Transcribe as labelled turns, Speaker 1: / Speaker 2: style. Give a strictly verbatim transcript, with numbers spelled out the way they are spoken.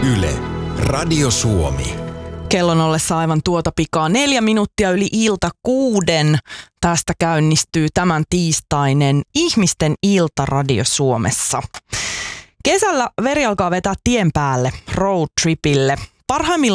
Speaker 1: Yle, Radio Suomi.
Speaker 2: Kellon ollessa aivan tuota pikaa neljä minuuttia yli ilta kuuden. Tästä käynnistyy tämän tiistainen Ihmisten ilta Radio Suomessa. Kesällä veri alkaa vetää tien päälle roadtripille. Parhaimmillaan